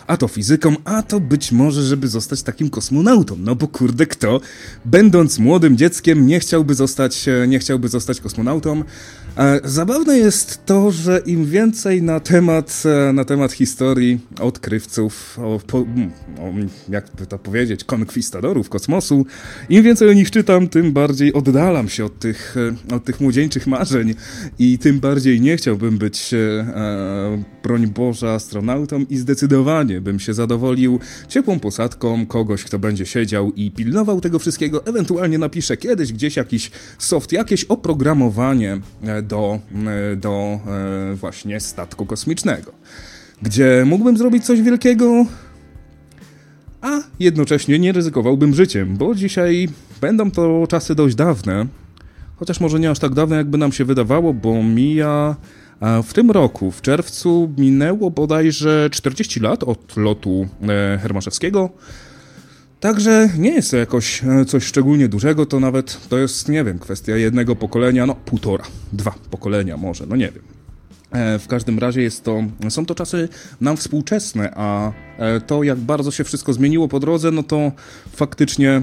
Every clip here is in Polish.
a to fizyką, a to być może, żeby zostać takim kosmonautą. No bo kurde, kto, będąc młodym dzieckiem, nie chciałby zostać kosmonautą. Zabawne jest to, że im więcej na temat historii odkrywców, jakby to powiedzieć, konkwistadorów kosmosu, im więcej o nich czytam, tym bardziej oddalam się od tych młodzieńczych marzeń i tym bardziej nie chciałbym być, broń Boże, astronautą i zdecydowanie bym się zadowolił ciepłą posadką kogoś, kto będzie siedział i pilnował tego wszystkiego, ewentualnie napisze kiedyś gdzieś jakiś soft, jakieś oprogramowanie do właśnie statku kosmicznego, gdzie mógłbym zrobić coś wielkiego, a jednocześnie nie ryzykowałbym życiem, bo dzisiaj będą to czasy dość dawne, chociaż może nie aż tak dawne, jakby nam się wydawało, bo w tym roku, w czerwcu, minęło bodajże 40 lat od lotu Hermaszewskiego. Także nie jest to jakoś coś szczególnie dużego, to jest, nie wiem, kwestia jednego pokolenia, 1,5, 2 pokolenia może, nie wiem. W każdym razie są to czasy nam współczesne, a to jak bardzo się wszystko zmieniło po drodze, to faktycznie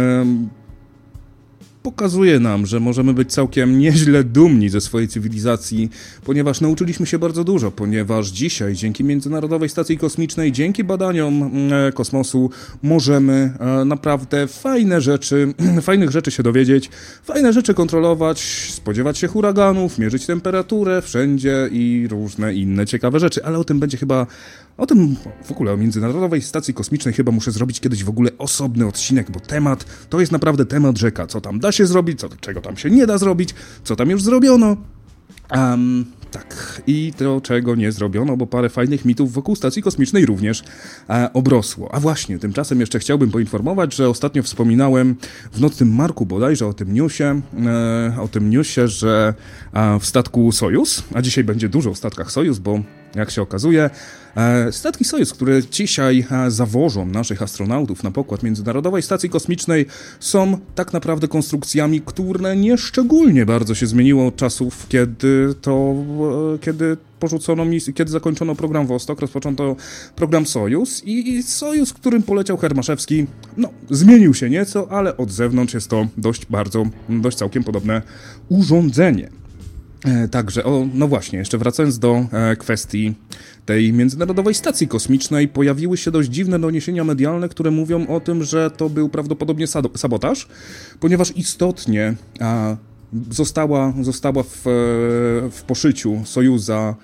pokazuje nam, że możemy być całkiem nieźle dumni ze swojej cywilizacji, ponieważ nauczyliśmy się bardzo dużo, ponieważ dzisiaj dzięki Międzynarodowej Stacji Kosmicznej, dzięki badaniom kosmosu możemy naprawdę fajnych rzeczy się dowiedzieć, fajne rzeczy kontrolować, spodziewać się huraganów, mierzyć temperaturę wszędzie i różne inne ciekawe rzeczy, ale o tym w ogóle o Międzynarodowej Stacji Kosmicznej chyba muszę zrobić kiedyś w ogóle osobny odcinek, bo to jest naprawdę temat rzeka, co tam da się zrobić, czego tam się nie da zrobić, co tam już zrobiono. Tak, i to, czego nie zrobiono, bo parę fajnych mitów wokół stacji kosmicznej również obrosło. A właśnie, tymczasem jeszcze chciałbym poinformować, że ostatnio wspominałem w Nocnym Marku bodajże o tym newsie, że w statku Sojus, a dzisiaj będzie dużo o statkach Sojus, bo jak się okazuje, statki Sojus, które dzisiaj zawożą naszych astronautów na pokład Międzynarodowej Stacji Kosmicznej, są tak naprawdę konstrukcjami, które nieszczególnie bardzo się zmieniło od czasów, kiedy zakończono program Vostok, rozpoczęto program Sojus i Sojus, którym poleciał Hermaszewski, zmienił się nieco, ale od zewnątrz jest to dość całkiem podobne urządzenie. Także, właśnie, jeszcze wracając do kwestii tej Międzynarodowej Stacji Kosmicznej, pojawiły się dość dziwne doniesienia medialne, które mówią o tym, że to był prawdopodobnie sabotaż, ponieważ istotnie została w poszyciu Sojuza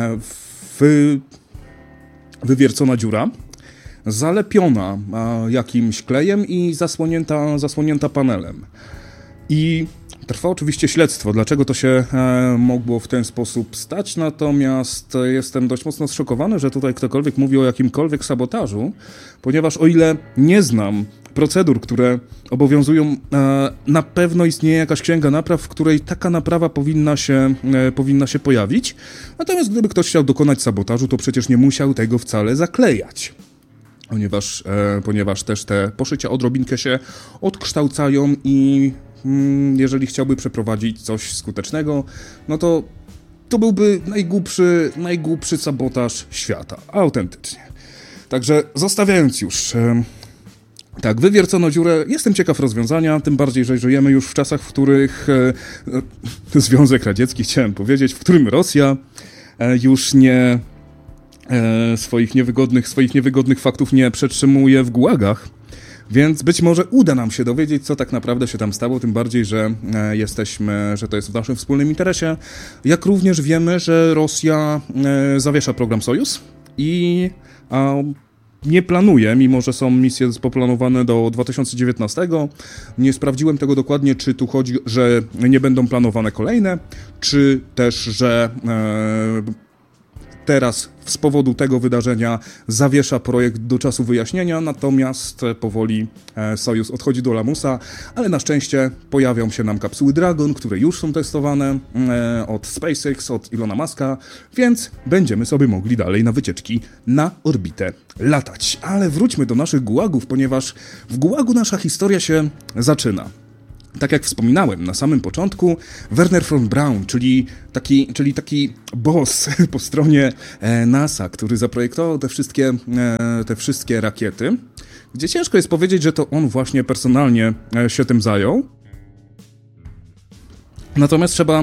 wywiercona dziura, zalepiona jakimś klejem i zasłonięta panelem. I trwa oczywiście śledztwo, dlaczego to się mogło w ten sposób stać, natomiast jestem dość mocno zszokowany, że tutaj ktokolwiek mówi o jakimkolwiek sabotażu, ponieważ o ile nie znam procedur, które obowiązują, na pewno istnieje jakaś księga napraw, w której taka naprawa powinna się pojawić, natomiast gdyby ktoś chciał dokonać sabotażu, to przecież nie musiał tego wcale zaklejać. Ponieważ też te poszycia odrobinkę się odkształcają i jeżeli chciałby przeprowadzić coś skutecznego, to byłby najgłupszy sabotaż świata. Autentycznie. Także zostawiając już wywiercono dziurę, jestem ciekaw rozwiązania, tym bardziej, że żyjemy już w czasach, w których Związek Radziecki, chciałem powiedzieć, w którym Rosja już nie swoich niewygodnych faktów nie przetrzymuje w gułagach. Więc być może uda nam się dowiedzieć, co tak naprawdę się tam stało, tym bardziej, że że to jest w naszym wspólnym interesie. Jak również wiemy, że Rosja zawiesza program Sojus i nie planuje, mimo że są misje poplanowane do 2019. Nie sprawdziłem tego dokładnie, czy tu chodzi, że nie będą planowane kolejne, czy też, że teraz z powodu tego wydarzenia zawiesza projekt do czasu wyjaśnienia, natomiast powoli Sojus odchodzi do lamusa, ale na szczęście pojawią się nam kapsuły Dragon, które już są testowane od SpaceX, od Ilona Muska, więc będziemy sobie mogli dalej na wycieczki na orbitę latać. Ale wróćmy do naszych gułagów, ponieważ w gułagu nasza historia się zaczyna. Tak jak wspominałem na samym początku, Wernher von Braun, czyli taki boss po stronie NASA, który zaprojektował te te wszystkie rakiety, gdzie ciężko jest powiedzieć, że to on właśnie personalnie się tym zajął. Natomiast trzeba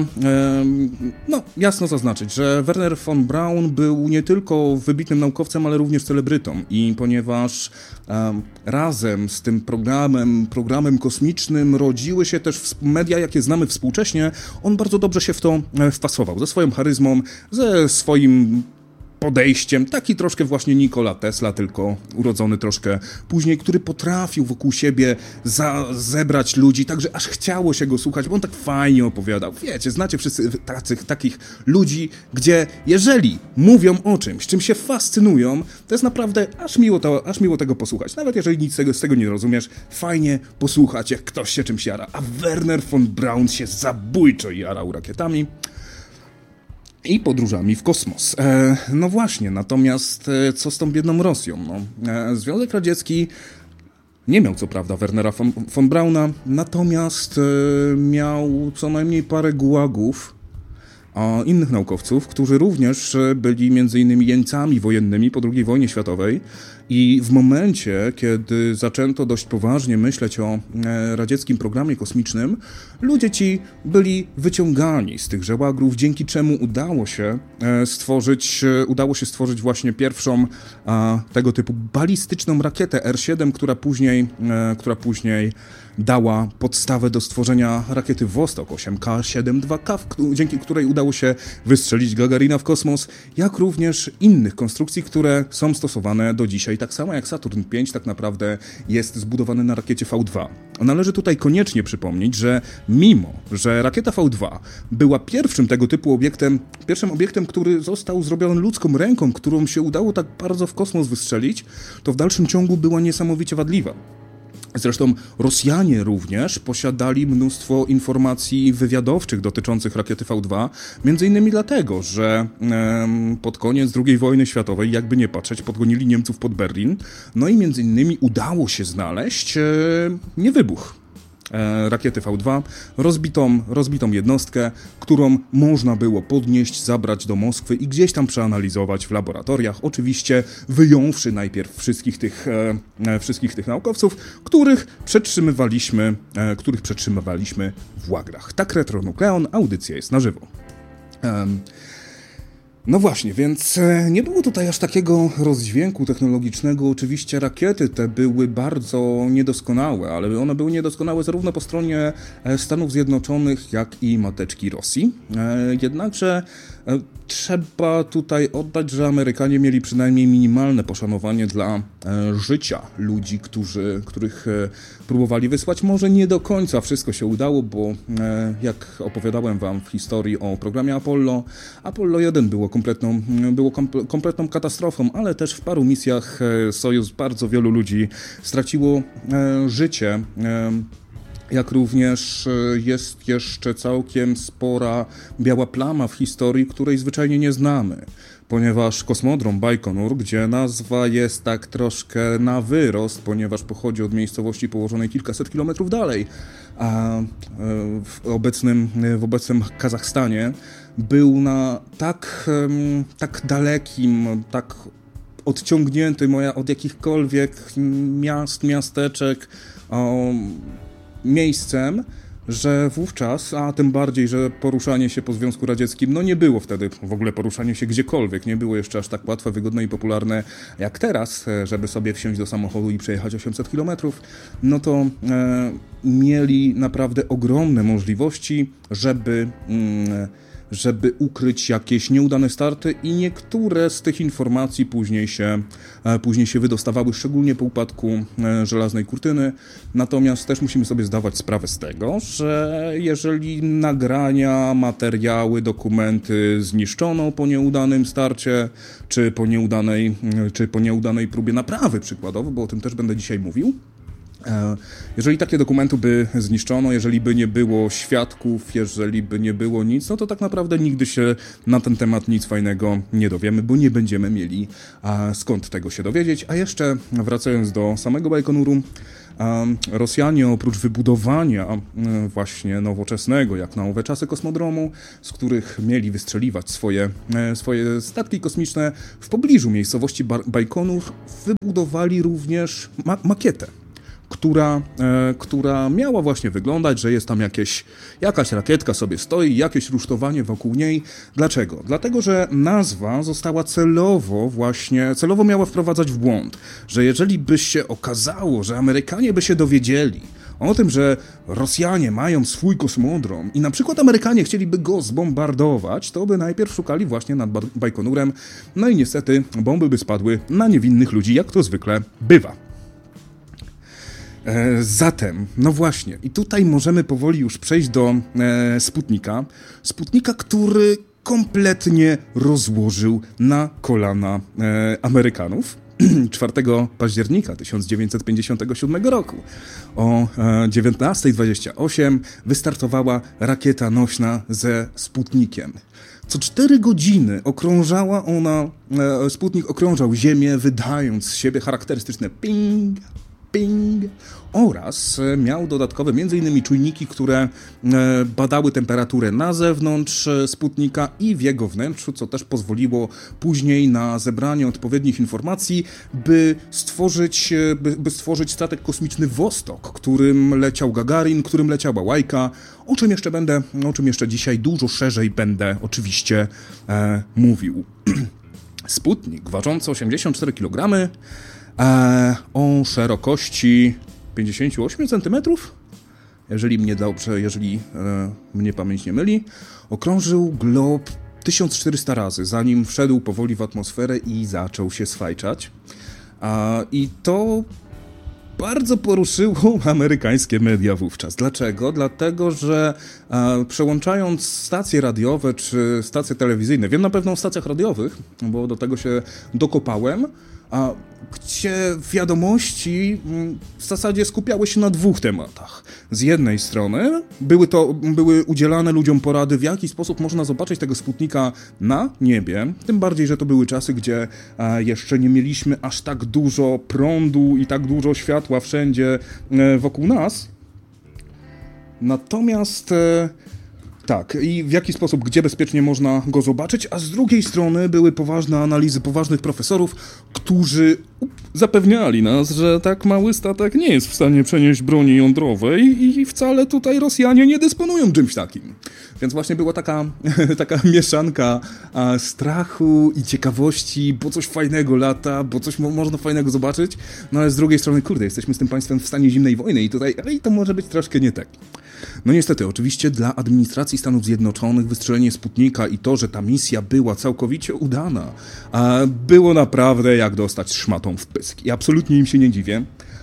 jasno zaznaczyć, że Wernher von Braun był nie tylko wybitnym naukowcem, ale również celebrytą. I ponieważ razem z tym programem kosmicznym rodziły się też media, jakie znamy współcześnie, on bardzo dobrze się w to wpasował. Ze swoją charyzmą, ze swoim podejściem, taki troszkę właśnie Nikola Tesla, tylko urodzony troszkę później, który potrafił wokół siebie zebrać ludzi, tak że aż chciało się go słuchać, bo on tak fajnie opowiadał. Wiecie, znacie wszyscy takich ludzi, gdzie jeżeli mówią o czymś, czym się fascynują, to jest naprawdę aż miło tego posłuchać. Nawet jeżeli nic z tego nie rozumiesz, fajnie posłuchać, jak ktoś się czymś jara. A Wernher von Braun się zabójczo jarał rakietami i podróżami w kosmos. No właśnie, natomiast co z tą biedną Rosją? Związek Radziecki nie miał co prawda Wernera von Brauna, natomiast miał co najmniej parę gułagów, a innych naukowców, którzy również byli m.in. jeńcami wojennymi po II wojnie światowej i w momencie, kiedy zaczęto dość poważnie myśleć o radzieckim programie kosmicznym, ludzie ci byli wyciągani z tych łagrów, dzięki czemu udało się stworzyć właśnie pierwszą tego typu balistyczną rakietę R-7, która później dała podstawę do stworzenia rakiety Vostok 8K-7-2K, dzięki której udało się wystrzelić Gagarina w kosmos, jak również innych konstrukcji, które są stosowane do dzisiaj. Tak samo jak Saturn V tak naprawdę jest zbudowany na rakiecie V2. Należy tutaj koniecznie przypomnieć, że mimo, że rakieta V2 była pierwszym tego typu obiektem, który został zrobiony ludzką ręką, którą się udało tak bardzo w kosmos wystrzelić, to w dalszym ciągu była niesamowicie wadliwa. Zresztą Rosjanie również posiadali mnóstwo informacji wywiadowczych dotyczących rakiety V2, między innymi dlatego, że pod koniec II wojny światowej, jakby nie patrzeć, podgonili Niemców pod Berlin, no i między innymi udało się znaleźć niewybuch rakiety V2, rozbitą jednostkę, którą można było podnieść, zabrać do Moskwy i gdzieś tam przeanalizować w laboratoriach, oczywiście wyjąwszy najpierw wszystkich tych naukowców, których przetrzymywaliśmy w łagrach. Tak Retronukleon, audycja jest na żywo. No właśnie, więc nie było tutaj aż takiego rozdźwięku technologicznego. Oczywiście rakiety te były bardzo niedoskonałe, ale one były niedoskonałe zarówno po stronie Stanów Zjednoczonych, jak i mateczki Rosji. Jednakże trzeba tutaj oddać, że Amerykanie mieli przynajmniej minimalne poszanowanie dla życia ludzi, których próbowali wysłać. Może nie do końca wszystko się udało, bo jak opowiadałem wam w historii o programie Apollo 1 było kompletną katastrofą, ale też w paru misjach Sojuz bardzo wielu ludzi straciło życie. Jak również jest jeszcze całkiem spora biała plama w historii, której zwyczajnie nie znamy. Ponieważ kosmodrom Bajkonur, gdzie nazwa jest tak troszkę na wyrost, ponieważ pochodzi od miejscowości położonej kilkaset kilometrów dalej, a w obecnym Kazachstanie był na tak dalekim, tak odciągniętym od jakichkolwiek miasteczek, miejscem, że wówczas, a tym bardziej, że poruszanie się po Związku Radzieckim, nie było wtedy w ogóle poruszanie się gdziekolwiek, nie było jeszcze aż tak łatwe, wygodne i popularne jak teraz, żeby sobie wsiąść do samochodu i przejechać 800 km, to mieli naprawdę ogromne możliwości, żeby ukryć jakieś nieudane starty i niektóre z tych informacji później się wydostawały, szczególnie po upadku żelaznej kurtyny. Natomiast też musimy sobie zdawać sprawę z tego, że jeżeli nagrania, materiały, dokumenty zniszczono po nieudanym starcie, czy po nieudanej próbie naprawy przykładowo, bo o tym też będę dzisiaj mówił, jeżeli takie dokumenty by zniszczono, jeżeli by nie było świadków, jeżeli by nie było nic, to tak naprawdę nigdy się na ten temat nic fajnego nie dowiemy, bo nie będziemy mieli skąd tego się dowiedzieć. A jeszcze wracając do samego Bajkonuru, Rosjanie oprócz wybudowania właśnie nowoczesnego, jak na owe czasy kosmodromu, z których mieli wystrzeliwać swoje statki kosmiczne, w pobliżu miejscowości Bajkonur wybudowali również makietę, która miała właśnie wyglądać, że jest tam jakaś rakietka sobie stoi, jakieś rusztowanie wokół niej. Dlaczego? Dlatego, że nazwa została celowo miała wprowadzać w błąd, że jeżeli by się okazało, że Amerykanie by się dowiedzieli o tym, że Rosjanie mają swój kosmodrom i na przykład Amerykanie chcieliby go zbombardować, to by najpierw szukali właśnie nad Bajkonurem, no i niestety bomby by spadły na niewinnych ludzi, jak to zwykle bywa. Zatem, no właśnie, i tutaj możemy powoli już przejść do Sputnika, który kompletnie rozłożył na kolana Amerykanów. 4 października 1957 roku o 19:28 wystartowała rakieta nośna ze Sputnikiem. Co 4 godziny Sputnik okrążał Ziemię, wydając z siebie charakterystyczne ping, ping, oraz miał dodatkowe m.in. czujniki, które badały temperaturę na zewnątrz Sputnika i w jego wnętrzu, co też pozwoliło później na zebranie odpowiednich informacji, by stworzyć statek kosmiczny Wostok, którym leciał Gagarin, którym leciała Łajka, o czym jeszcze dzisiaj dużo szerzej będę oczywiście mówił. Sputnik, ważący 84 kg, o szerokości 58 cm, jeżeli mnie pamięć nie myli, okrążył glob 1400 razy, zanim wszedł powoli w atmosferę i zaczął się swajczać. I to bardzo poruszyło amerykańskie media wówczas. Dlaczego? Dlatego, że przełączając stacje radiowe czy stacje telewizyjne, wiem na pewno o stacjach radiowych, bo do tego się dokopałem, gdzie wiadomości w zasadzie skupiały się na 2 tematach. Z jednej strony były udzielane ludziom porady, w jaki sposób można zobaczyć tego Sputnika na niebie, tym bardziej, że to były czasy, gdzie jeszcze nie mieliśmy aż tak dużo prądu i tak dużo światła wszędzie wokół nas. Natomiast tak, i w jaki sposób, gdzie bezpiecznie można go zobaczyć, a z drugiej strony były poważne analizy poważnych profesorów, którzy zapewniali nas, że tak mały statek nie jest w stanie przenieść broni jądrowej i wcale tutaj Rosjanie nie dysponują czymś takim. Więc właśnie była taka mieszanka strachu i ciekawości, bo coś fajnego lata, bo coś można fajnego zobaczyć, no ale z drugiej strony, kurde, jesteśmy z tym państwem w stanie zimnej wojny i tutaj to może być troszkę nie tak. No niestety, oczywiście dla administracji Stanów Zjednoczonych wystrzelenie Sputnika i to, że ta misja była całkowicie udana, było naprawdę jak dostać szmatą w pysk. I absolutnie im się nie dziwię.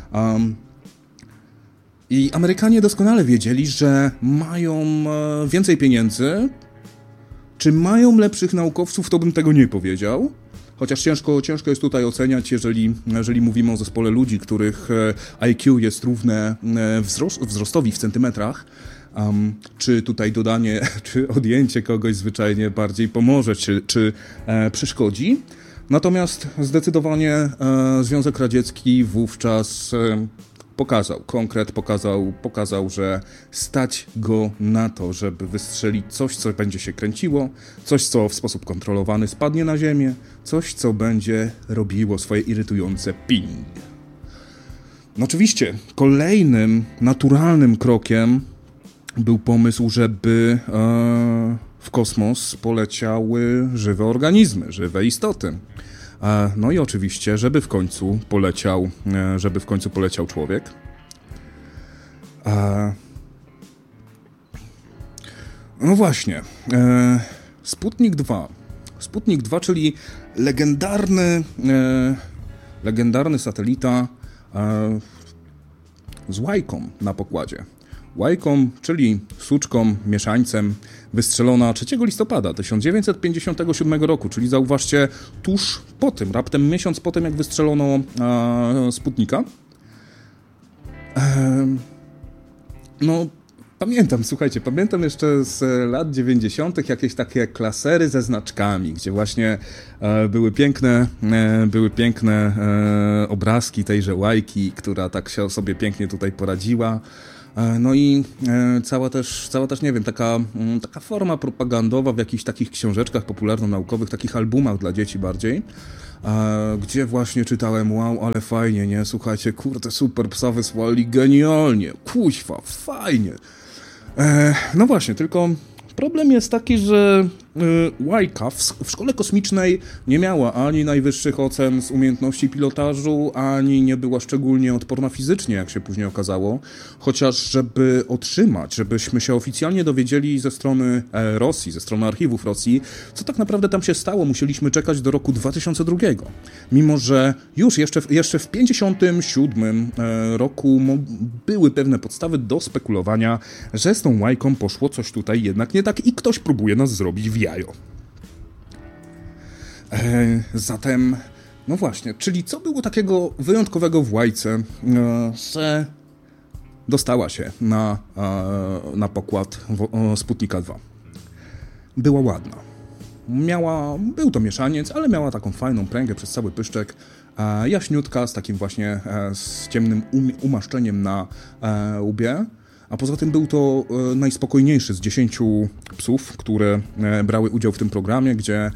I Amerykanie doskonale wiedzieli, że mają więcej pieniędzy. Czy mają lepszych naukowców, to bym tego nie powiedział. Chociaż ciężko jest tutaj oceniać, jeżeli mówimy o zespole ludzi, których IQ jest równe wzrostowi w centymetrach, czy tutaj dodanie, czy odjęcie kogoś zwyczajnie bardziej pomoże, czy przeszkodzi. Natomiast zdecydowanie Związek Radziecki wówczas pokazał, że stać go na to, żeby wystrzelić coś, co będzie się kręciło, coś, co w sposób kontrolowany spadnie na ziemię, coś, co będzie robiło swoje irytujące ping. No oczywiście, kolejnym naturalnym krokiem był pomysł, żeby w kosmos poleciały żywe organizmy, żywe istoty. No i oczywiście, żeby w końcu poleciał człowiek. No właśnie, Sputnik 2, czyli legendarny satelita z Łajką na pokładzie. Łajką, czyli suczką, mieszańcem, wystrzelona 3 listopada 1957 roku, czyli zauważcie, tuż po tym, raptem miesiąc po tym, jak wystrzelono Sputnika. No, Pamiętam, słuchajcie, pamiętam jeszcze z lat 90. jakieś takie klasery ze znaczkami, gdzie właśnie były piękne obrazki tejże Łajki, która tak się sobie pięknie tutaj poradziła. No i cała też, nie wiem, taka forma propagandowa w jakichś takich książeczkach popularno-naukowych, takich albumach dla dzieci bardziej, gdzie właśnie czytałem, wow, ale fajnie, nie? Słuchajcie, kurde, super, psa wysłali genialnie, kuźwa, fajnie. No właśnie, tylko problem jest taki, że Łajka w szkole kosmicznej nie miała ani najwyższych ocen z umiejętności pilotażu, ani nie była szczególnie odporna fizycznie, jak się później okazało. Chociaż żebyśmy się oficjalnie dowiedzieli ze strony Rosji, ze strony archiwów Rosji, co tak naprawdę tam się stało, musieliśmy czekać do roku 2002. Mimo że już jeszcze w 1957 roku były pewne podstawy do spekulowania, że z tą Łajką poszło coś tutaj jednak nie tak i ktoś próbuje nas zrobić w jajo. Zatem, no właśnie, czyli co było takiego wyjątkowego w Łajce, że dostała się na pokład Sputnika 2. Była ładna. Był to mieszaniec, ale miała taką fajną pręgę przez cały pyszczek, jaśniutka, z takim właśnie z ciemnym umaszczeniem na łbie. A poza tym był to najspokojniejszy z 10 psów, które brały udział w tym programie, gdzie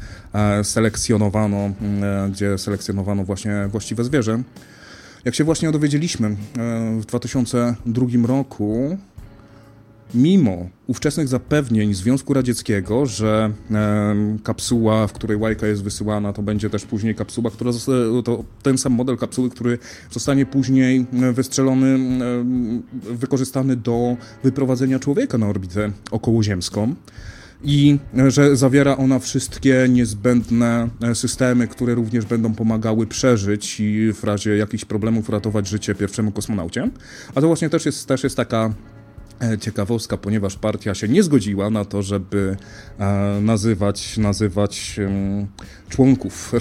selekcjonowano właśnie właściwe zwierzę. Jak się właśnie dowiedzieliśmy w 2002 roku, mimo ówczesnych zapewnień Związku Radzieckiego, że kapsuła, w której Łajka jest wysyłana, to będzie też później kapsuła, to ten sam model kapsuły, który zostanie później wykorzystany do wyprowadzenia człowieka na orbitę okołoziemską. I że zawiera ona wszystkie niezbędne systemy, które również będą pomagały przeżyć i w razie jakichś problemów uratować życie pierwszemu kosmonaucie. A to właśnie też jest taka ciekawostka, ponieważ partia się nie zgodziła na to, żeby nazywać członków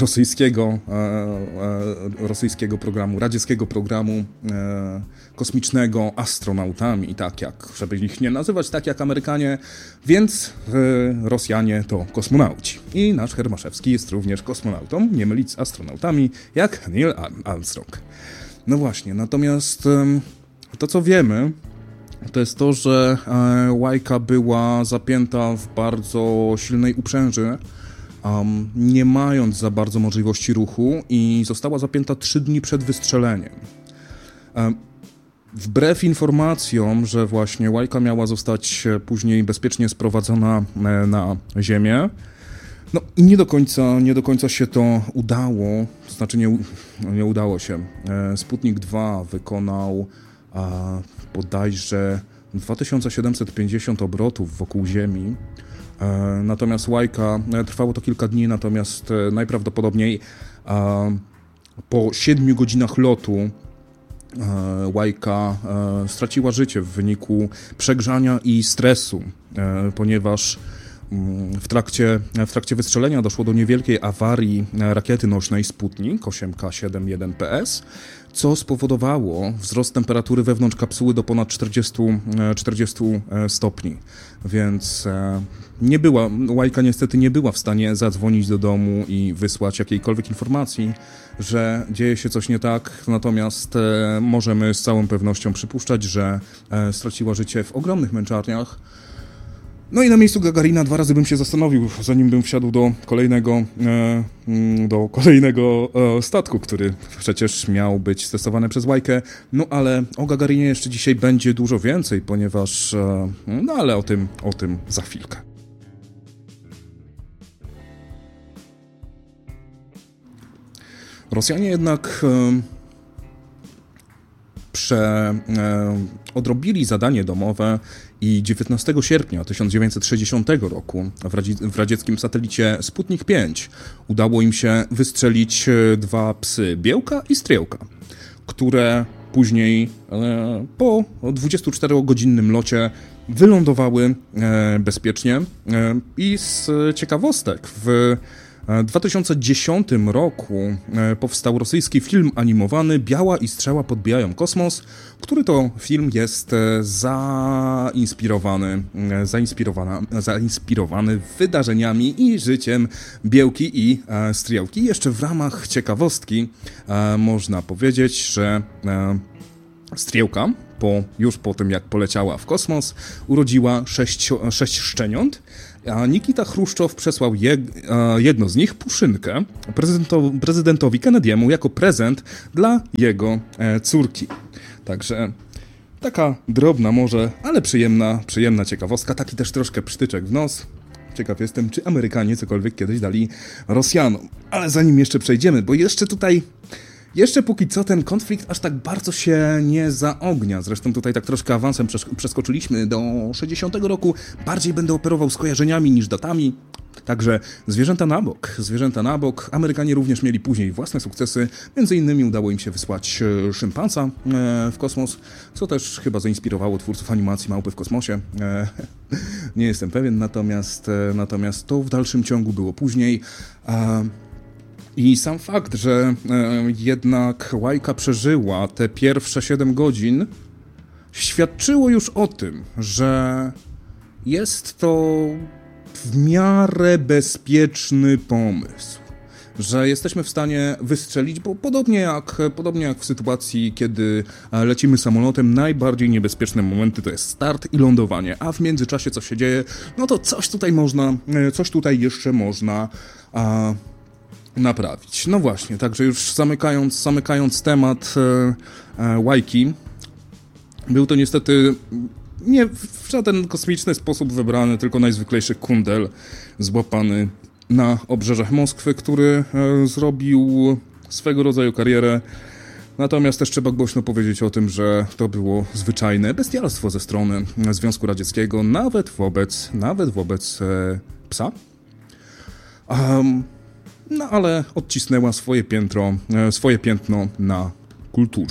rosyjskiego programu, radzieckiego programu kosmicznego astronautami, żeby ich nie nazywać tak jak Amerykanie, więc Rosjanie to kosmonauci. I nasz Hermaszewski jest również kosmonautą, nie mylić z astronautami, jak Neil Armstrong. No właśnie, natomiast to co wiemy, to jest to, że Łajka była zapięta w bardzo silnej uprzęży, nie mając za bardzo możliwości ruchu i została zapięta 3 dni przed wystrzeleniem. Wbrew informacjom, że właśnie Łajka miała zostać później bezpiecznie sprowadzona na Ziemię, no i nie do końca się to udało, to znaczy nie udało się. Sputnik 2 wykonał bodajże 2750 obrotów wokół Ziemi. Natomiast Łajka, trwało to kilka dni, natomiast najprawdopodobniej po 7 godzinach lotu Łajka straciła życie w wyniku przegrzania i stresu, ponieważ w trakcie wystrzelenia doszło do niewielkiej awarii rakiety nośnej Sputnik 8K-71PS, co spowodowało wzrost temperatury wewnątrz kapsuły do ponad 40 stopni. Więc Łajka niestety nie była w stanie zadzwonić do domu i wysłać jakiejkolwiek informacji, że dzieje się coś nie tak, natomiast możemy z całą pewnością przypuszczać, że straciła życie w ogromnych męczarniach. No i na miejscu Gagarina 2 razy bym się zastanowił, zanim bym wsiadł do kolejnego statku, który przecież miał być testowany przez Łajkę. No ale o Gagarinie jeszcze dzisiaj będzie dużo więcej, ponieważ... No ale o tym za chwilkę. Rosjanie jednak odrobili zadanie domowe i 19 sierpnia 1960 roku w radzieckim satelicie Sputnik 5 udało im się wystrzelić 2 psy, Białka i Striełka, które później po 24-godzinnym locie wylądowały bezpiecznie i z ciekawostek W 2010 roku powstał rosyjski film animowany Biała i strzała podbijają kosmos, który to film jest zainspirowany wydarzeniami i życiem Białki i Strzałki. Jeszcze w ramach ciekawostki można powiedzieć, że Strzałka już po tym, jak poleciała w kosmos, urodziła 6 szczeniąt, a Nikita Chruszczow przesłał jedno z nich, Puszynkę, prezydentowi Kennedy'emu jako prezent dla jego córki. Także taka drobna może, ale przyjemna ciekawostka, taki też troszkę psztyczek w nos. Ciekaw jestem, czy Amerykanie cokolwiek kiedyś dali Rosjanom. Ale zanim jeszcze przejdziemy, bo jeszcze póki co ten konflikt aż tak bardzo się nie zaognia. Zresztą tutaj tak troszkę awansem przeskoczyliśmy do 60 roku. Bardziej będę operował skojarzeniami niż datami. Także zwierzęta na bok. Amerykanie również mieli później własne sukcesy. Między innymi udało im się wysłać szympansa w kosmos, co też chyba zainspirowało twórców animacji Małpy w kosmosie. Nie jestem pewien, natomiast to w dalszym ciągu było później. I sam fakt, że jednak Łajka przeżyła te pierwsze 7 godzin, świadczyło już o tym, że jest to w miarę bezpieczny pomysł. Że jesteśmy w stanie wystrzelić, bo podobnie jak w sytuacji, kiedy lecimy samolotem, najbardziej niebezpieczne momenty to jest start i lądowanie, a w międzyczasie co się dzieje, no to coś tutaj jeszcze można naprawić. No właśnie, także już zamykając temat Łajki, był to niestety nie w żaden kosmiczny sposób wybrany, tylko najzwyklejszy kundel złapany na obrzeżach Moskwy, który zrobił swego rodzaju karierę. Natomiast też trzeba głośno powiedzieć o tym, że to było zwyczajne bestialstwo ze strony Związku Radzieckiego, nawet wobec psa. No ale odcisnęła swoje piętno na kulturze.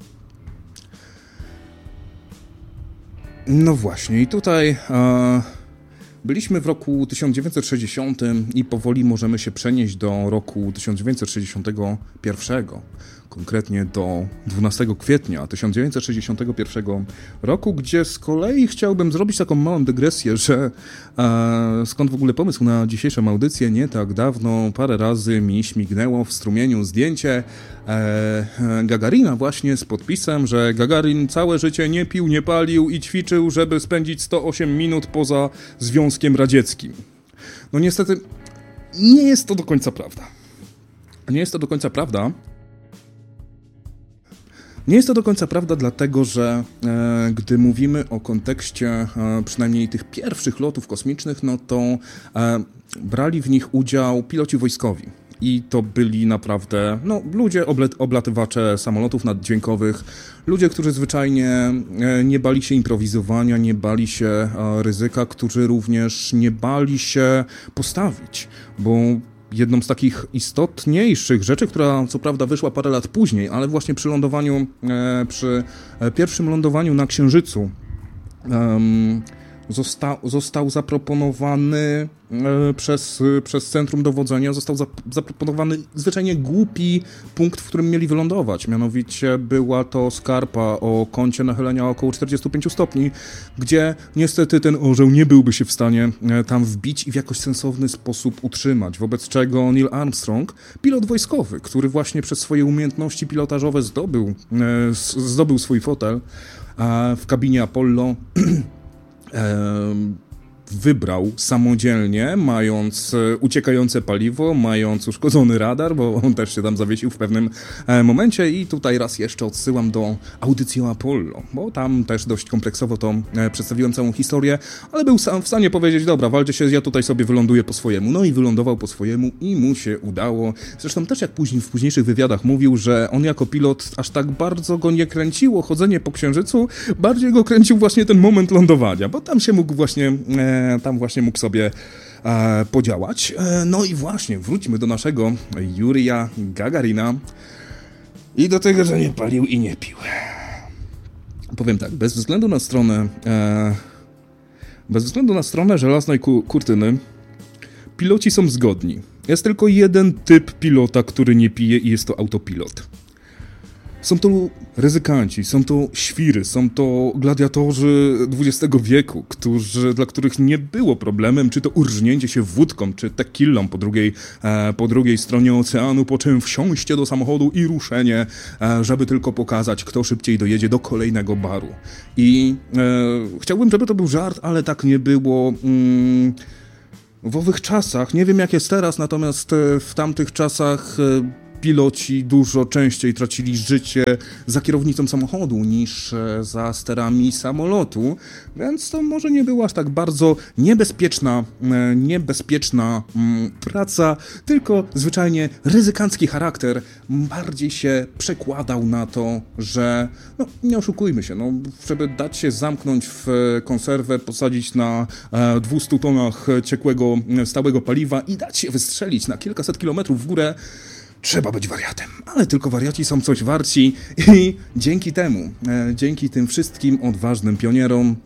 No właśnie, i tutaj byliśmy w roku 1960 i powoli możemy się przenieść do roku 1961, konkretnie do 12 kwietnia 1961 roku, gdzie z kolei chciałbym zrobić taką małą dygresję, że skąd w ogóle pomysł na dzisiejszą audycję. Nie tak dawno parę razy mi śmignęło w strumieniu zdjęcie Gagarina właśnie z podpisem, że Gagarin całe życie nie pił, nie palił i ćwiczył, żeby spędzić 108 minut poza Związkiem Radzieckim. No niestety nie jest to do końca prawda. Nie jest to do końca prawda, dlatego że gdy mówimy o kontekście przynajmniej tych pierwszych lotów kosmicznych, no to brali w nich udział piloci wojskowi. I to byli naprawdę ludzie, oblatywacze samolotów naddźwiękowych, ludzie, którzy zwyczajnie nie bali się improwizowania, nie bali się ryzyka, którzy również nie bali się postawić, bo jedną z takich istotniejszych rzeczy, która co prawda wyszła parę lat później, ale właśnie przy pierwszym lądowaniu na Księżycu został zaproponowany przez Centrum Dowodzenia, został zaproponowany zwyczajnie głupi punkt, w którym mieli wylądować. Mianowicie była to skarpa o kącie nachylenia około 45 stopni, gdzie niestety ten orzeł nie byłby się w stanie tam wbić i w jakoś sensowny sposób utrzymać. Wobec czego Neil Armstrong, pilot wojskowy, który właśnie przez swoje umiejętności pilotażowe zdobył swój fotel w kabinie Apollo, wybrał samodzielnie, mając uciekające paliwo, mając uszkodzony radar, bo on też się tam zawiesił w pewnym momencie i tutaj raz jeszcze odsyłam do audycji o Apollo, bo tam też dość kompleksowo to przedstawiłem całą historię, ale był sam w stanie powiedzieć, dobra, walcie się, ja tutaj sobie wyląduję po swojemu. No i wylądował po swojemu i mu się udało. Zresztą też jak w późniejszych wywiadach mówił, że on jako pilot aż tak bardzo go nie kręciło chodzenie po Księżycu, bardziej go kręcił właśnie ten moment lądowania, bo tam się mógł mógł sobie podziałać. No i właśnie, wróćmy do naszego Jurija Gagarina i do tego, że nie palił i nie pił. Powiem tak, bez względu na stronę żelaznej kurtyny, piloci są zgodni. Jest tylko jeden typ pilota, który nie pije i jest to autopilot. Są to ryzykanci, są to świry, są to gladiatorzy XX wieku, dla których nie było problemem, czy to urżnięcie się wódką, czy tequilą po drugiej stronie oceanu, po czym wsiąście do samochodu i ruszenie, żeby tylko pokazać, kto szybciej dojedzie do kolejnego baru. I chciałbym, żeby to był żart, ale tak nie było w owych czasach. Nie wiem, jak jest teraz, natomiast w tamtych czasach piloci dużo częściej tracili życie za kierownicą samochodu niż za sterami samolotu, więc to może nie była aż tak bardzo niebezpieczna praca, tylko zwyczajnie ryzykancki charakter bardziej się przekładał na to, że nie oszukujmy się, żeby dać się zamknąć w konserwę, posadzić na 200 tonach ciekłego, stałego paliwa i dać się wystrzelić na kilkaset kilometrów w górę, trzeba być wariatem, ale tylko wariaci są coś warci i dzięki tym wszystkim odważnym pionierom,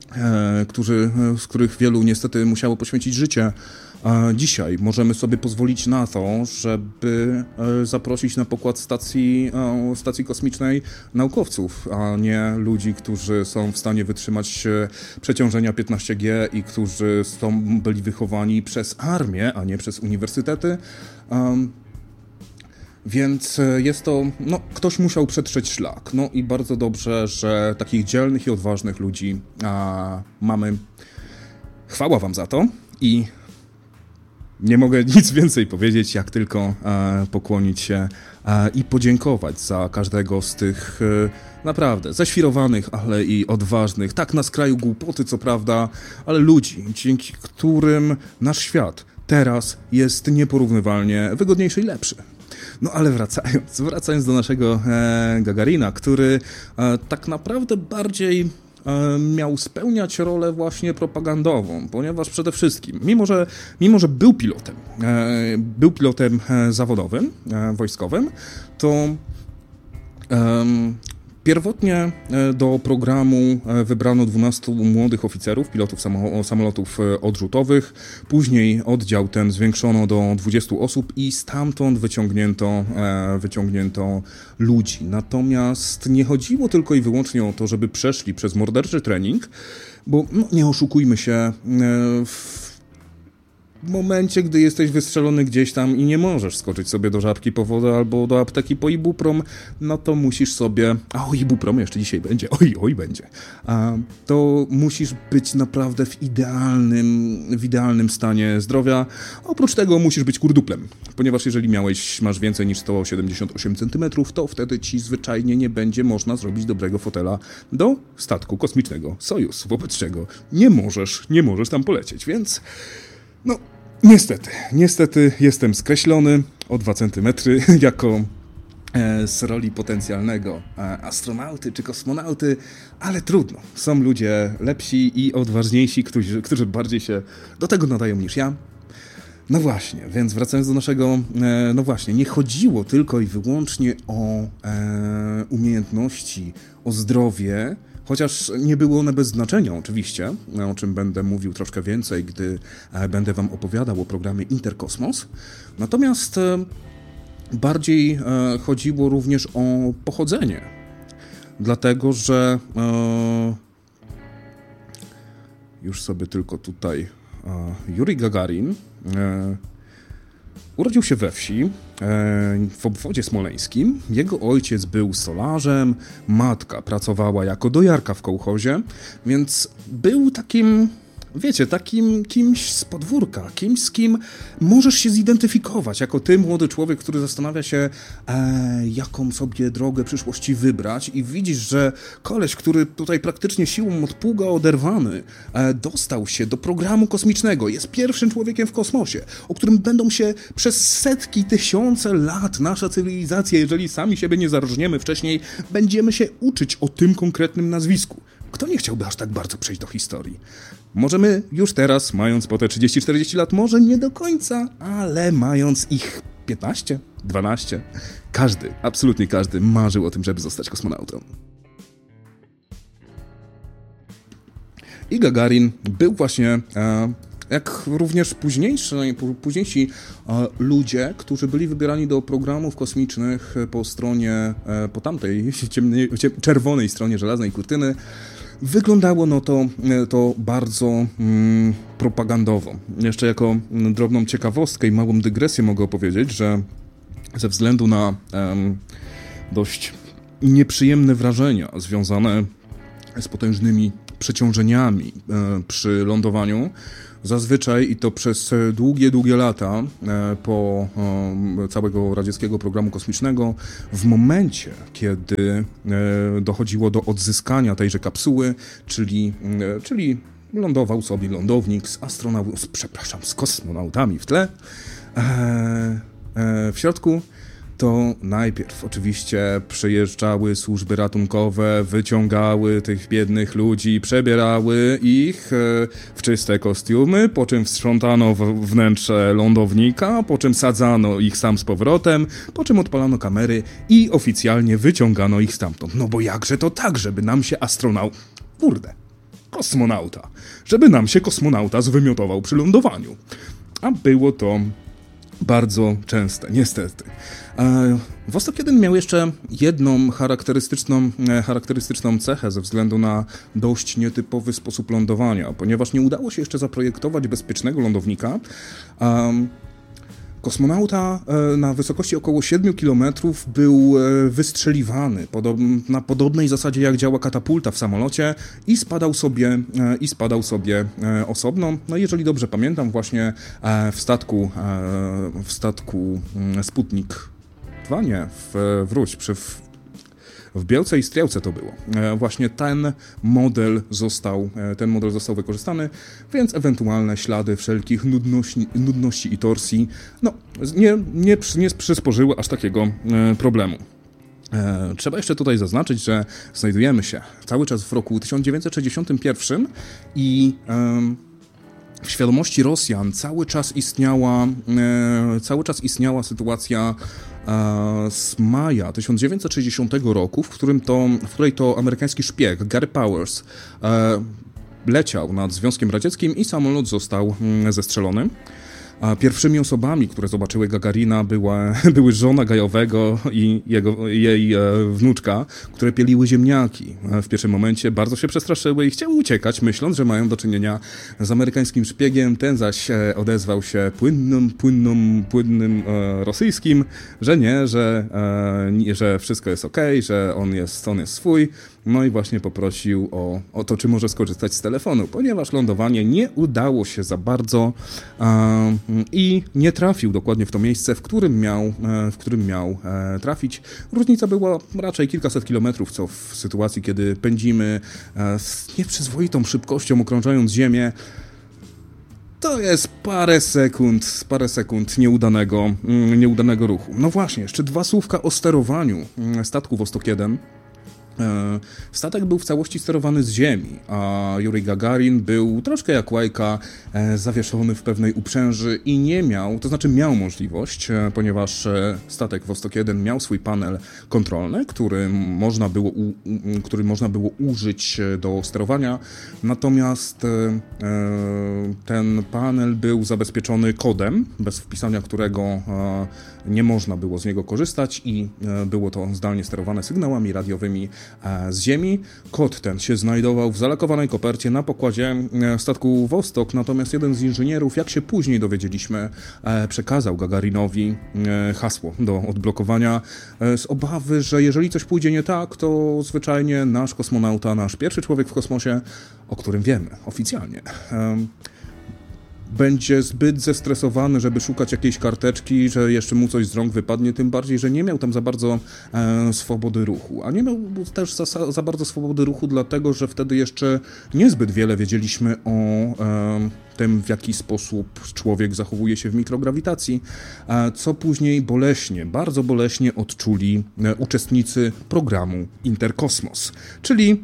z których wielu niestety musiało poświęcić życie, dzisiaj możemy sobie pozwolić na to, żeby zaprosić na pokład stacji kosmicznej naukowców, a nie ludzi, którzy są w stanie wytrzymać przeciążenia 15G i którzy byli wychowani przez armię, a nie przez uniwersytety. Więc jest to, ktoś musiał przetrzeć szlak. I bardzo dobrze, że takich dzielnych i odważnych ludzi mamy. Chwała wam za to i nie mogę nic więcej powiedzieć, jak tylko pokłonić się i podziękować za każdego z tych naprawdę zaświrowanych, ale i odważnych, tak na skraju głupoty, co prawda, ale ludzi, dzięki którym nasz świat teraz jest nieporównywalnie wygodniejszy i lepszy. Ale wracając do naszego Gagarina, który tak naprawdę bardziej miał spełniać rolę właśnie propagandową, ponieważ przede wszystkim, mimo że był pilotem zawodowym, wojskowym, to pierwotnie do programu wybrano 12 młodych oficerów, pilotów samolotów odrzutowych. Później oddział ten zwiększono do 20 osób i stamtąd wyciągnięto ludzi. Natomiast nie chodziło tylko i wyłącznie o to, żeby przeszli przez morderczy trening, bo nie oszukujmy się, w momencie, gdy jesteś wystrzelony gdzieś tam i nie możesz skoczyć sobie do Żabki po wodę albo do apteki po Ibuprom, to musisz sobie... O Ibuprom jeszcze dzisiaj będzie. Będzie. To musisz być naprawdę w idealnym stanie zdrowia. Oprócz tego musisz być kurduplem, ponieważ jeżeli masz więcej niż 178 cm, to wtedy ci zwyczajnie nie będzie można zrobić dobrego fotela do statku kosmicznego Sojus, wobec czego nie możesz tam polecieć, więc... Niestety jestem skreślony o 2 cm jako z roli potencjalnego astronauty czy kosmonauty, ale trudno. Są ludzie lepsi i odważniejsi, którzy bardziej się do tego nadają niż ja. Więc wracając do naszego... nie chodziło tylko i wyłącznie o umiejętności, o zdrowie, chociaż nie były one bez znaczenia oczywiście, o czym będę mówił troszkę więcej, gdy będę wam opowiadał o programie Interkosmos. Natomiast bardziej chodziło również o pochodzenie, dlatego że już sobie tylko tutaj Jurij Gagarin urodził się we wsi w obwodzie smoleńskim. Jego ojciec był stolarzem, matka pracowała jako dojarka w kołchozie, więc był takim kimś z podwórka, kimś, z kim możesz się zidentyfikować, jako ty, młody człowiek, który zastanawia się, jaką sobie drogę przyszłości wybrać i widzisz, że koleś, który tutaj praktycznie siłą od pługa oderwany, dostał się do programu kosmicznego, jest pierwszym człowiekiem w kosmosie, o którym będą się przez setki, tysiące lat nasza cywilizacja, jeżeli sami siebie nie zarżniemy wcześniej, będziemy się uczyć o tym konkretnym nazwisku. Kto nie chciałby aż tak bardzo przejść do historii? Możemy już teraz, mając po te 30-40 lat, może nie do końca, ale mając ich 15, 12, absolutnie każdy marzył o tym, żeby zostać kosmonautą. I Gagarin był właśnie jak również późniejsi ludzie, którzy byli wybierani do programów kosmicznych po tamtej czerwonej stronie żelaznej kurtyny, wyglądało to bardzo propagandowo. Jeszcze jako drobną ciekawostkę i małą dygresję mogę opowiedzieć, że ze względu na dość nieprzyjemne wrażenia związane z potężnymi przeciążeniami przy lądowaniu, zazwyczaj i to przez długie lata po całego radzieckiego programu kosmicznego, w momencie, kiedy dochodziło do odzyskania tejże kapsuły, czyli lądował sobie lądownik z kosmonautami w tle, w środku, to najpierw oczywiście przyjeżdżały służby ratunkowe, wyciągały tych biednych ludzi, przebierały ich w czyste kostiumy, po czym wstrzątano wnętrze lądownika, po czym sadzano ich sam z powrotem, po czym odpalano kamery i oficjalnie wyciągano ich stamtąd. No bo jakże to tak, żeby nam się żeby nam się kosmonauta zwymiotował przy lądowaniu. A było to bardzo częste, niestety. Vostok 1 miał jeszcze jedną charakterystyczną cechę ze względu na dość nietypowy sposób lądowania, ponieważ nie udało się jeszcze zaprojektować bezpiecznego lądownika. Kosmonauta na wysokości około 7 km był wystrzeliwany na podobnej zasadzie jak działa katapulta w samolocie i spadał sobie osobno. No jeżeli dobrze pamiętam, właśnie w statku Sputnik 2, w Białce i Strzelce to było. Właśnie ten model został wykorzystany, więc ewentualne ślady wszelkich nudności i torsji nie przysporzyły aż takiego problemu. Trzeba jeszcze tutaj zaznaczyć, że znajdujemy się cały czas w roku 1961 i w świadomości Rosjan cały czas istniała sytuacja z maja 1960 roku, w której to amerykański szpieg Gary Powers leciał nad Związkiem Radzieckim i samolot został zestrzelony. A pierwszymi osobami, które zobaczyły Gagarina, były żona Gajowego i jej wnuczka, które pieliły ziemniaki. W pierwszym momencie bardzo się przestraszyły i chciały uciekać, myśląc, że mają do czynienia z amerykańskim szpiegiem. Ten zaś odezwał się płynnym rosyjskim, że nie, że wszystko jest okej, że on jest swój. No i właśnie poprosił o to, czy może skorzystać z telefonu, ponieważ lądowanie nie udało się za bardzo i nie trafił dokładnie w to miejsce, w którym miał trafić. Różnica była raczej kilkaset kilometrów, co w sytuacji, kiedy pędzimy z nieprzyzwoitą szybkością, okrążając Ziemię, to jest parę sekund nieudanego ruchu. No właśnie, jeszcze dwa słówka o sterowaniu statku Vostok 1. Statek był w całości sterowany z ziemi, a Jurij Gagarin był troszkę jak Łajka, zawieszony w pewnej uprzęży i miał możliwość, ponieważ statek Vostok 1 miał swój panel kontrolny, który można było użyć do sterowania, natomiast ten panel był zabezpieczony kodem, bez wpisania którego nie można było z niego korzystać i było to zdalnie sterowane sygnałami radiowymi z Ziemi. Kod ten się znajdował w zalakowanej kopercie na pokładzie statku Vostok, natomiast jeden z inżynierów, jak się później dowiedzieliśmy, przekazał Gagarinowi hasło do odblokowania z obawy, że jeżeli coś pójdzie nie tak, to zwyczajnie nasz kosmonauta, nasz pierwszy człowiek w kosmosie, o którym wiemy oficjalnie, będzie zbyt zestresowany, żeby szukać jakiejś karteczki, że jeszcze mu coś z rąk wypadnie, tym bardziej, że nie miał tam za bardzo swobody ruchu. A nie miał też za bardzo swobody ruchu, dlatego, że wtedy jeszcze niezbyt wiele wiedzieliśmy o tym, w jaki sposób człowiek zachowuje się w mikrograwitacji, co później bardzo boleśnie odczuli uczestnicy programu Interkosmos, czyli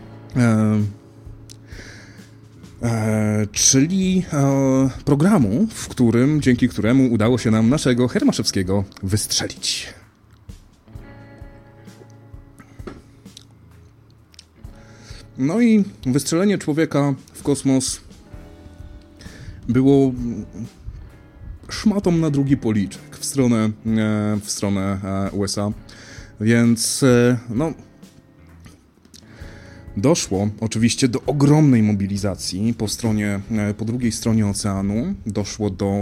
programu, dzięki któremu udało się nam naszego Hermaszewskiego wystrzelić. No i wystrzelenie człowieka w kosmos było szmatą na drugi policzek w stronę USA, więc no... Doszło oczywiście do ogromnej mobilizacji po drugiej stronie oceanu. Doszło do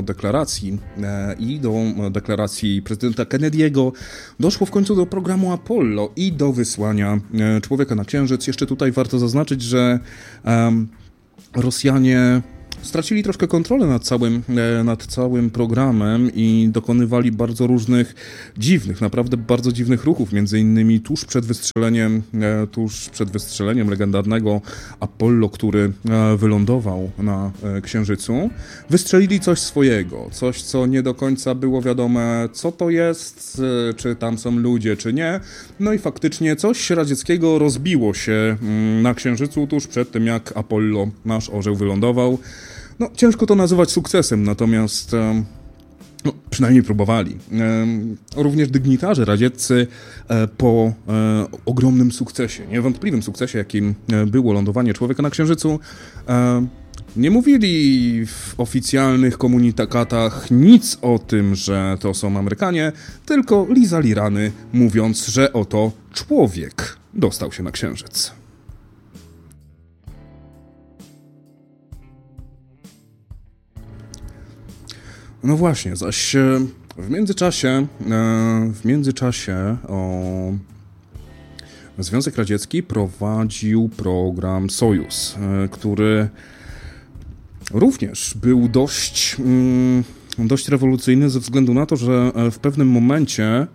deklaracji prezydenta Kennedy'ego. Doszło w końcu do programu Apollo i do wysłania człowieka na Księżyc. Jeszcze tutaj warto zaznaczyć, że Rosjanie stracili troszkę kontrolę nad całym programem i dokonywali bardzo różnych naprawdę bardzo dziwnych ruchów, między innymi tuż przed wystrzeleniem legendarnego Apollo, który wylądował na Księżycu, wystrzelili coś swojego, coś, co nie do końca było wiadome, co to jest, czy tam są ludzie, czy nie. No i faktycznie coś radzieckiego rozbiło się na Księżycu tuż przed tym, jak Apollo, nasz orzeł, wylądował. No, ciężko to nazywać sukcesem, natomiast przynajmniej próbowali. Również dygnitarze radzieccy po ogromnym sukcesie, niewątpliwym sukcesie, jakim było lądowanie człowieka na Księżycu, nie mówili w oficjalnych komunikatach nic o tym, że to są Amerykanie, tylko lizali rany, mówiąc, że oto człowiek dostał się na Księżyc. No właśnie, zaś w międzyczasie Związek Radziecki prowadził program Sojuz, który również był dość rewolucyjny ze względu na to, że w pewnym momencie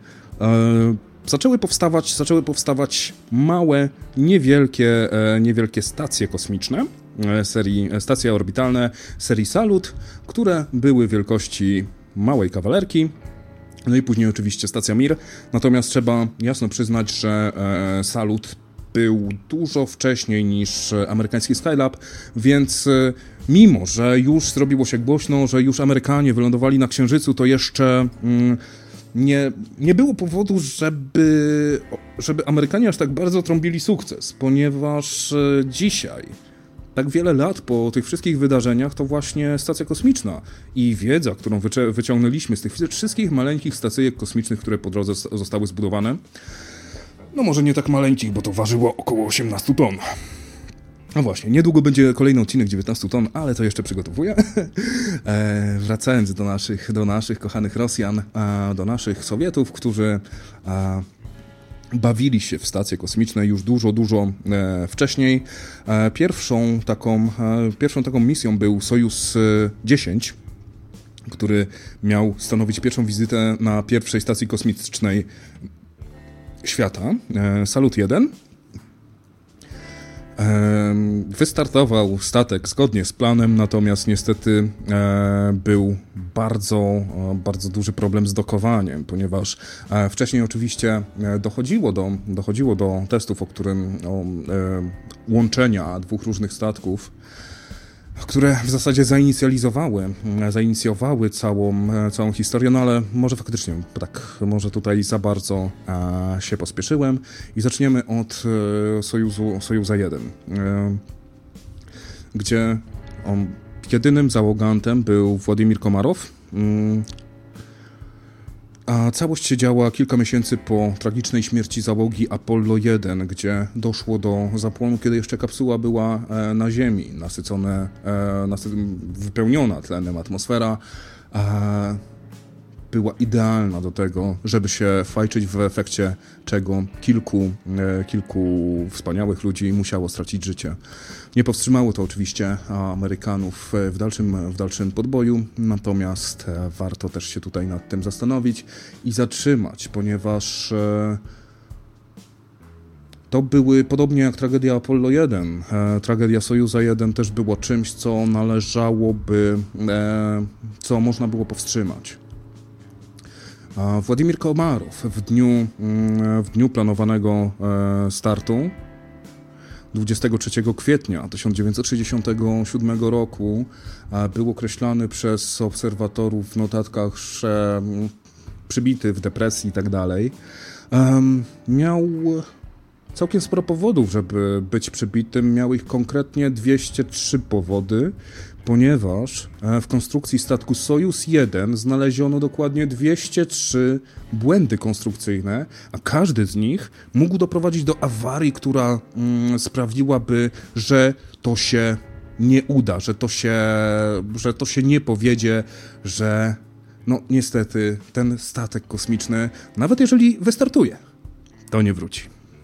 zaczęły powstawać małe, niewielkie stacje kosmiczne, stacje orbitalne serii Salut, które były wielkości małej kawalerki. No i później oczywiście stacja Mir. Natomiast trzeba jasno przyznać, że Salut był dużo wcześniej niż amerykański Skylab, więc mimo, że już zrobiło się głośno, że już Amerykanie wylądowali na Księżycu, to jeszcze nie było powodu, żeby Amerykanie aż tak bardzo trąbili sukces, ponieważ dzisiaj, tak wiele lat po tych wszystkich wydarzeniach, to właśnie stacja kosmiczna i wiedza, którą wyciągnęliśmy z tych wszystkich maleńkich stacyjek kosmicznych, które po drodze zostały zbudowane, no może nie tak maleńkich, bo to ważyło około 18 ton. No właśnie, niedługo będzie kolejny odcinek 19 ton, ale to jeszcze przygotowuję. Wracając do naszych kochanych Rosjan, do naszych Sowietów, którzy bawili się w stacje kosmiczne już dużo wcześniej. Pierwszą taką misją był Sojuz 10, który miał stanowić pierwszą wizytę na pierwszej stacji kosmicznej świata, Salut 1. Wystartował statek zgodnie z planem, natomiast niestety był bardzo duży problem z dokowaniem, ponieważ wcześniej oczywiście dochodziło do testów, łączenia dwóch różnych statków, które w zasadzie zainicjowały całą historię, no ale może faktycznie może tutaj za bardzo się pospieszyłem i zaczniemy od Sojuza 1, gdzie jedynym załogantem był Władimir Komarow, a całość się działa kilka miesięcy po tragicznej śmierci załogi Apollo 1, gdzie doszło do zapłonu, kiedy jeszcze kapsuła była na Ziemi, wypełniona tlenem atmosfera, była idealna do tego, żeby się fajczyć, w efekcie czego kilku wspaniałych ludzi musiało stracić życie. Nie powstrzymało to oczywiście Amerykanów w dalszym podboju, natomiast warto też się tutaj nad tym zastanowić i zatrzymać, ponieważ to były, podobnie jak tragedia Apollo 1, tragedia Sojuza 1 też było czymś, co co można było powstrzymać. Władimir Komarow w dniu planowanego startu 23 kwietnia 1967 roku był określany przez obserwatorów w notatkach, że przybity w depresji i tak dalej. Miał całkiem sporo powodów, żeby być przybitym. Miał ich konkretnie 203 powody, ponieważ w konstrukcji statku Sojus 1 znaleziono dokładnie 203 błędy konstrukcyjne, a każdy z nich mógł doprowadzić do awarii, która sprawiłaby, że to się nie uda, że to się nie powiedzie, że no niestety ten statek kosmiczny, nawet jeżeli wystartuje, to nie wróci.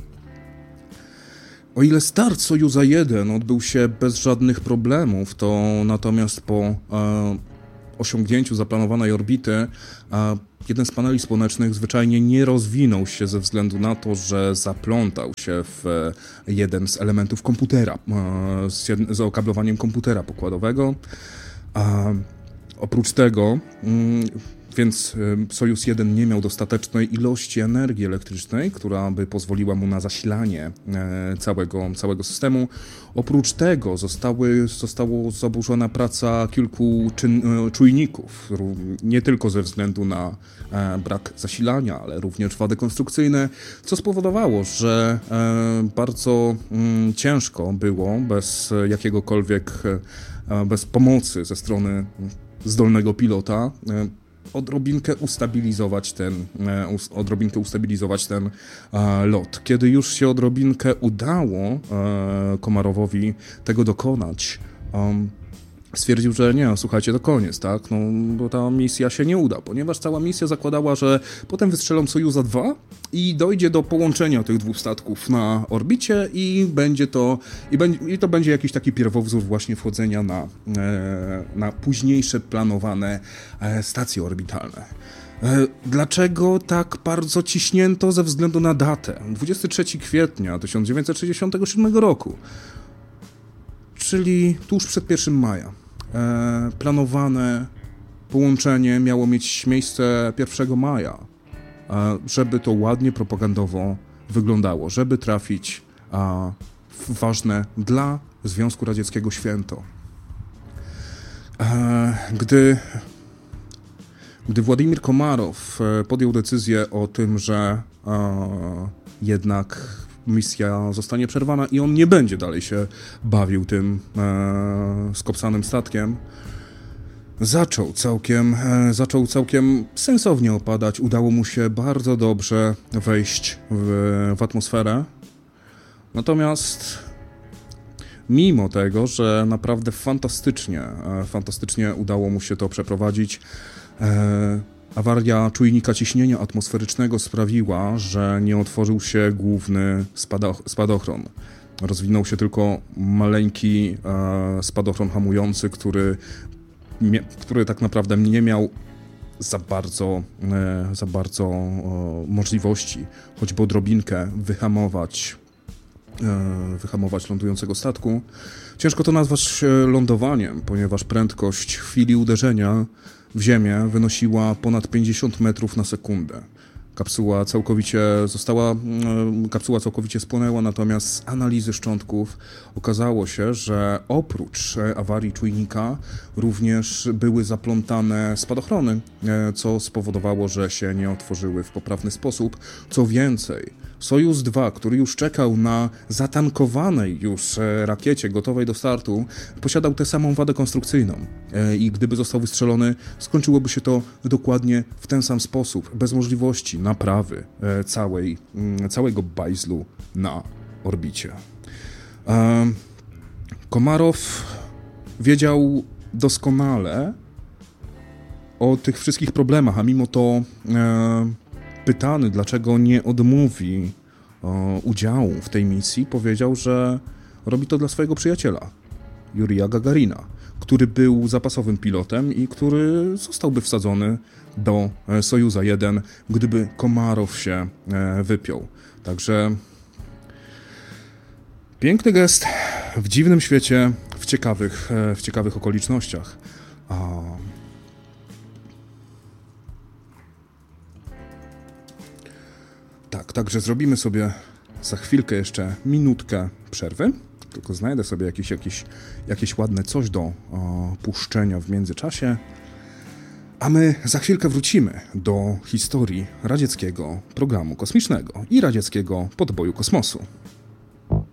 O ile start Sojuza 1 odbył się bez żadnych problemów, to natomiast po osiągnięciu zaplanowanej orbity jeden z paneli słonecznych zwyczajnie nie rozwinął się ze względu na to, że zaplątał się w jeden z elementów komputera, z okablowaniem komputera pokładowego. Oprócz tego, więc Sojus 1 nie miał dostatecznej ilości energii elektrycznej, która by pozwoliła mu na zasilanie całego systemu. Oprócz tego została zaburzona praca kilku czujników, nie tylko ze względu na brak zasilania, ale również wady konstrukcyjne, co spowodowało, że bardzo ciężko było bez pomocy ze strony zdolnego pilota odrobinkę ustabilizować ten lot. Kiedy już się odrobinkę udało Komarowowi tego dokonać, stwierdził, że nie, słuchajcie, to koniec, tak? No, bo ta misja się nie uda, ponieważ cała misja zakładała, że potem wystrzelą Sojuza 2 i dojdzie do połączenia tych dwóch statków na orbicie i to będzie jakiś taki pierwowzór właśnie wchodzenia na późniejsze planowane stacje orbitalne. Dlaczego tak bardzo ciśnięto? Ze względu na datę. 23 kwietnia 1967 roku, czyli tuż przed 1 maja. Planowane połączenie miało mieć miejsce 1 maja, żeby to ładnie propagandowo wyglądało, żeby trafić w ważne dla Związku Radzieckiego święto. Gdy Władimir Komarow podjął decyzję o tym, że jednak misja zostanie przerwana i on nie będzie dalej się bawił tym skopsanym statkiem, zaczął całkiem sensownie opadać. Udało mu się bardzo dobrze wejść w atmosferę. Natomiast mimo tego, że naprawdę fantastycznie udało mu się to przeprowadzić, awaria czujnika ciśnienia atmosferycznego sprawiła, że nie otworzył się główny spadochron. Rozwinął się tylko maleńki spadochron hamujący, który tak naprawdę nie miał za bardzo możliwości, choćby odrobinkę wyhamować lądującego statku. Ciężko to nazwać lądowaniem, ponieważ prędkość w chwili uderzenia w ziemię wynosiła ponad 50 metrów na sekundę. Kapsuła całkowicie spłonęła, natomiast z analizy szczątków okazało się, że oprócz awarii czujnika również były zaplątane spadochrony, co spowodowało, że się nie otworzyły w poprawny sposób. Co więcej, Sojus 2, który już czekał na zatankowanej już rakiecie gotowej do startu, posiadał tę samą wadę konstrukcyjną i gdyby został wystrzelony, skończyłoby się to dokładnie w ten sam sposób, bez możliwości naprawy całego bajzlu na orbicie. Komarow wiedział doskonale o tych wszystkich problemach, a mimo to pytany, dlaczego nie odmówi udziału w tej misji, powiedział, że robi to dla swojego przyjaciela, Jurija Gagarina, który był zapasowym pilotem i który zostałby wsadzony do Sojuza 1, gdyby Komarow się wypiął. Także piękny gest w dziwnym świecie, w ciekawych okolicznościach. Tak, także zrobimy sobie za chwilkę jeszcze minutkę przerwy. Tylko znajdę sobie jakieś ładne coś do puszczenia w międzyczasie. A my za chwilkę wrócimy do historii radzieckiego programu kosmicznego i radzieckiego podboju kosmosu.